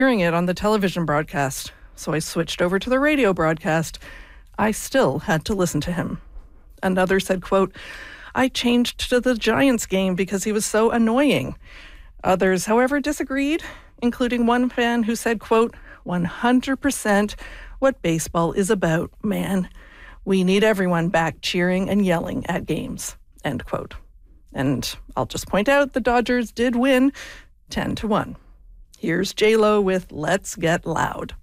hearing it on the television broadcast, so I switched over to the radio broadcast. I still had to listen to him. Another said, quote, I changed to the Giants game because he was so annoying. Others, however, disagreed, including one fan who said, quote, 100% what baseball is about, man. We need everyone back cheering and yelling at games, end quote. And I'll just point out the Dodgers did win 10-1. Here's J-Lo with Let's Get Loud.